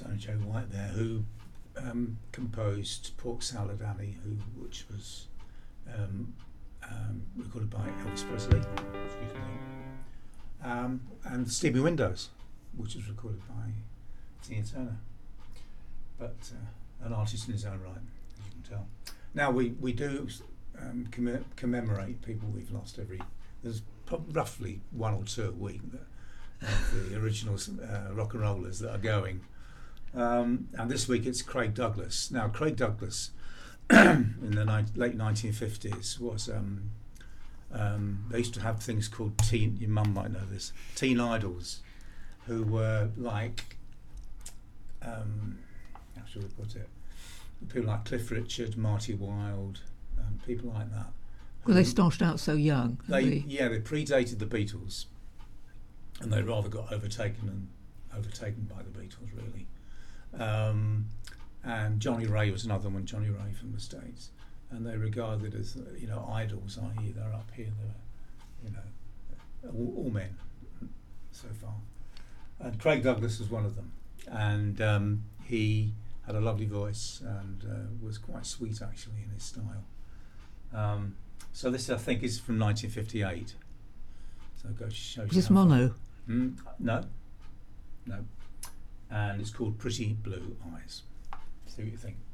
Tony J. White there, who composed Pork Salad Alley, which was recorded by Elvis Presley, excuse me, and Stevie Windows, which was recorded by Tina Turner. But an artist in his own right, as you can tell. Now we do commemorate people we've lost there's roughly one or two a week of the original rock and rollers that are going. And this week it's Craig Douglas. Now Craig Douglas in the late 1950s was they used to have things called your mum might know this, teen idols, who were like how shall we put it, people like Cliff Richard, Marty Wilde, people like that. Well, they started out so young. They predated the Beatles, and they rather got overtaken by the Beatles, really. And Johnny Ray was another one, Johnny Ray from the States, and they regarded as idols, i.e. they're up here, they're all men so far. And Craig Douglas was one of them, and he had a lovely voice and was quite sweet actually in his style. So this I think is from 1958. So it goes to show. Is this mono? No. And it's called Pretty Blue Eyes. See what you think.